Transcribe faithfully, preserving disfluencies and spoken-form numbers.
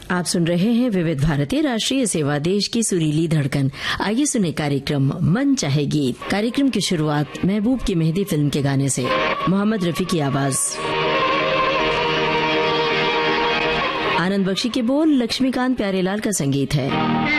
आप सुन रहे हैं विविध भारती राष्ट्रीय सेवा, देश की सुरीली धड़कन। आइए सुने कार्यक्रम मन चाहे गीत। कार्यक्रम की शुरुआत महबूब की मेहंदी फिल्म के गाने से। मोहम्मद रफी की आवाज, आनंद बख्शी के बोल, लक्ष्मीकांत प्यारेलाल का संगीत है।